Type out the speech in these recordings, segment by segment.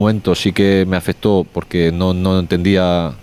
momento sí que me afectó porque no entendía,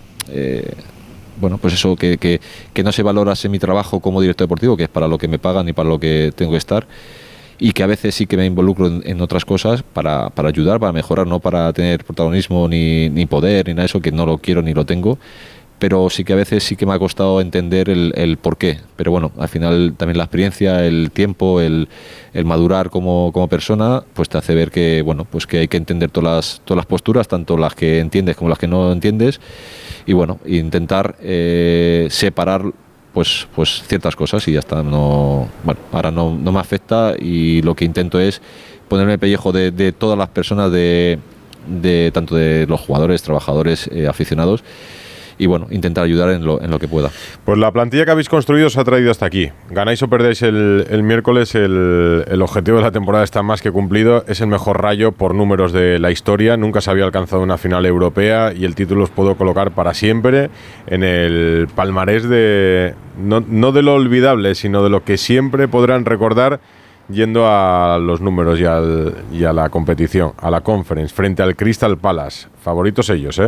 pues eso, que no se valorase mi trabajo como director deportivo, que es para lo que me pagan y para lo que tengo que estar, y que a veces sí que me involucro en otras cosas para ayudar, para mejorar, no para tener protagonismo ni poder ni nada de eso, que no lo quiero ni lo tengo. Pero sí que a veces sí que me ha costado entender el por qué. Pero bueno, al final también la experiencia, el tiempo, el madurar como persona, pues te hace ver que, pues que hay que entender todas las posturas, tanto las que entiendes como las que no entiendes, y bueno, intentar separar pues ciertas cosas y ya está. Ahora no me afecta, y lo que intento es ponerme el pellejo de todas las personas, de tanto de los jugadores, trabajadores, aficionados, y bueno, intentar ayudar en lo que pueda. Pues la plantilla que habéis construido os ha traído hasta aquí. Ganáis o perdéis el miércoles, el objetivo de la temporada está más que cumplido. Es el mejor Rayo por números de la historia. Nunca se había alcanzado una final europea, y el título os puedo colocar para siempre en el palmarés de no de lo olvidable, sino de lo que siempre podrán recordar yendo a los números y a la competición, a la Conference, frente al Crystal Palace. Favoritos ellos,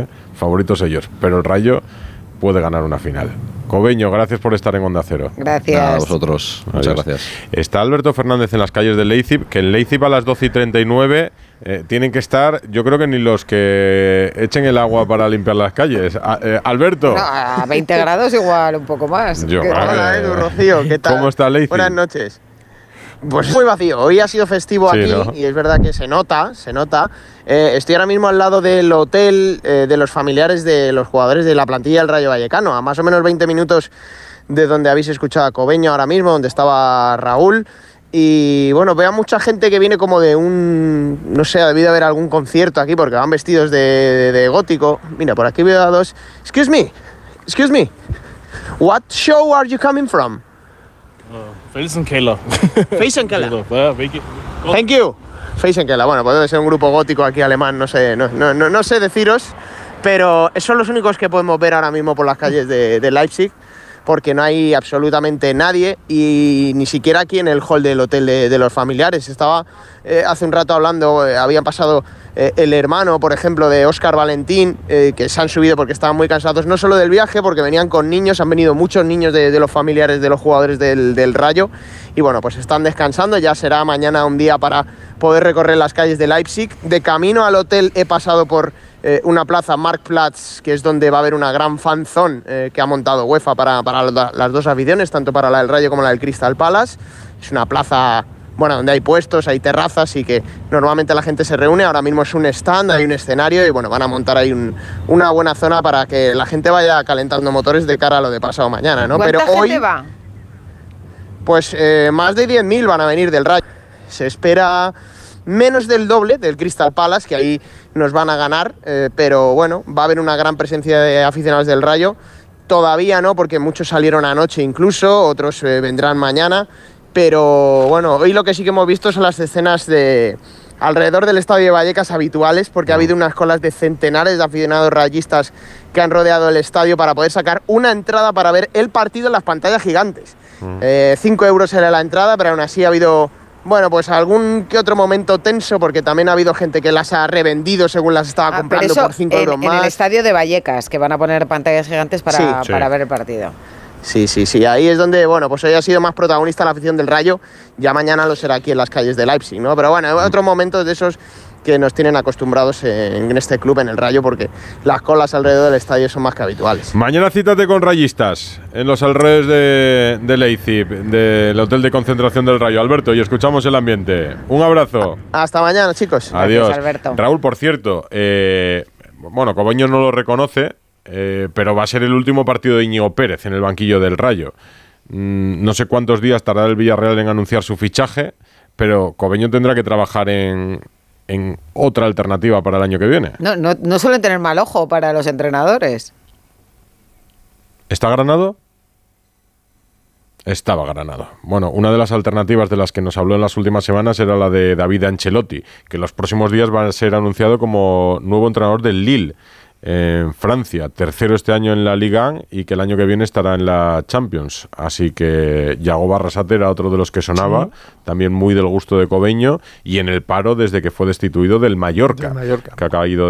pero el Rayo puede ganar una final. Cobeño, gracias por estar en Onda Cero. Gracias. A vosotros. Adiós. Muchas gracias. Está Alberto Fernández en las calles de Leipzig, que en Leipzig a las 12:39 tienen que estar, yo creo que ni los que echen el agua para limpiar las calles. Alberto. No, a 20 grados igual, un poco más. Hola, Edu, Rocío, ¿qué tal? ¿Cómo está Leipzig? Buenas noches. Pues muy vacío. Hoy ha sido festivo sí, aquí, ¿no? Y es verdad que se nota. Estoy ahora mismo al lado del hotel de los familiares de los jugadores de la plantilla del Rayo Vallecano, a más o menos 20 minutos de donde habéis escuchado a Cobeño ahora mismo, donde estaba Raúl. Y bueno, veo a mucha gente que viene como de no sé, ha debido haber algún concierto aquí porque van vestidos de gótico. Mira, por aquí veo a dos. Excuse me. What show are you coming from? Felsenkeller. Felsenkeller. Thank you. Felsenkeller. Bueno, pues debe ser un grupo gótico aquí alemán, no sé deciros, pero son los únicos que podemos ver ahora mismo por las calles de Leipzig, porque no hay absolutamente nadie, y ni siquiera aquí en el hall del hotel de los familiares. Estaba hace un rato hablando, habían pasado el hermano, por ejemplo, de Óscar Valentín, que se han subido porque estaban muy cansados, no solo del viaje, porque venían con niños, han venido muchos niños de los familiares de los jugadores del Rayo, y bueno, pues están descansando. Ya será mañana un día para poder recorrer las calles de Leipzig. De camino al hotel he pasado por una plaza, Marktplatz, que es donde va a haber una gran fanzone que ha montado UEFA para las dos aficiones, tanto para la del Rayo como la del Crystal Palace. Es una plaza, donde hay puestos, hay terrazas, y que normalmente la gente se reúne. Ahora mismo es un stand, hay un escenario, y van a montar ahí una buena zona para que la gente vaya calentando motores de cara a lo de pasado mañana, ¿no? ¿Cuánta Pero gente hoy, va? pues más de 10.000 van a venir del Rayo. Se espera menos del doble del Crystal Palace, que ahí nos van a ganar, pero bueno, va a haber una gran presencia de aficionados del Rayo. Todavía no, porque muchos salieron anoche incluso, otros vendrán mañana, pero bueno, hoy lo que sí que hemos visto son las escenas de alrededor del estadio de Vallecas habituales, porque ha habido unas colas de centenares de aficionados rayistas que han rodeado el estadio para poder sacar una entrada para ver el partido en las pantallas gigantes. 5 euros era la entrada, pero aún así ha habido, pues algún que otro momento tenso, porque también ha habido gente que las ha revendido según las estaba comprando pero eso por 5 euros más. En el estadio de Vallecas, que van a poner pantallas gigantes para Sí. ver el partido. Sí, ahí es donde, pues hoy ha sido más protagonista la afición del Rayo, ya mañana lo será aquí en las calles de Leipzig, ¿no? Pero bueno, hay otros momentos de esos que nos tienen acostumbrados en este club, en el Rayo, porque las colas alrededor del estadio son más que habituales. Mañana cítate con rayistas en los alrededores de Leipzig, del hotel de concentración del Rayo. Alberto, y escuchamos el ambiente. Un abrazo. Hasta mañana, chicos. Adiós. Gracias, Alberto. Raúl, por cierto, Cobeño no lo reconoce, pero va a ser el último partido de Íñigo Pérez en el banquillo del Rayo. No sé cuántos días tardará el Villarreal en anunciar su fichaje, pero Cobeño tendrá que trabajar en otra alternativa para el año que viene. No suelen tener mal ojo para los entrenadores. ¿Está Granado? Estaba Granado. Bueno, una de las alternativas de las que nos habló en las últimas semanas era la de David Ancelotti, que en los próximos días va a ser anunciado como nuevo entrenador del Lille, en Francia, tercero este año en la Liga 1, y que el año que viene estará en la Champions. Así que Yago Barrasate era otro de los que sonaba, también muy del gusto de Cobeño, y en el paro desde que fue destituido del Mallorca, que ha caído